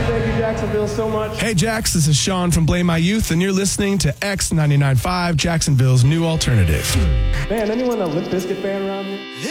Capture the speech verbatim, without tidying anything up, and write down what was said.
thank you, Jacksonville, so much. Hey, Jax, this is Sean from Blame My Youth, and you're listening to X ninety-nine point five, Jacksonville's new alternative. Man, anyone a Limp Bizkit fan around here?